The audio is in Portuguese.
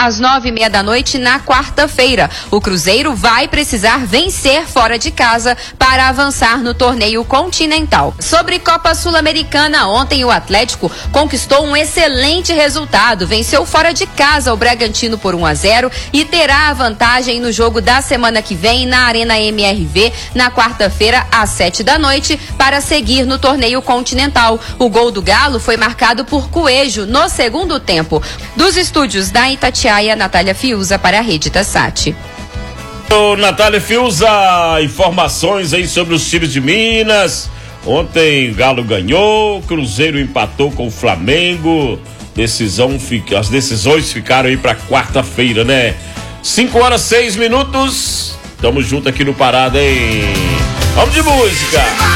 às 9h30 da noite na quarta-feira. O Cruzeiro vai precisar vencer fora de casa para avançar no torneio continental. Sobre Copa Sul-Americana, ontem o Atlético conquistou um excelente resultado. Venceu fora de casa o Bragantino por 1-0 e terá a vantagem no jogo da semana que vem na Arena MRV na quarta-feira às 7 da noite para seguir no torneio continental. O gol do Galo foi marcado por Coelho no segundo tempo. Dos estúdios da Itatiaia, Natália Fiuza para a Rede Tassati. Natália Fiuza, informações aí sobre os times de Minas. Ontem o Galo ganhou, o Cruzeiro empatou com o Flamengo. As decisões ficaram aí para quarta-feira, né? 5h06. Tamo junto aqui no Parada, hein? Vamos de música!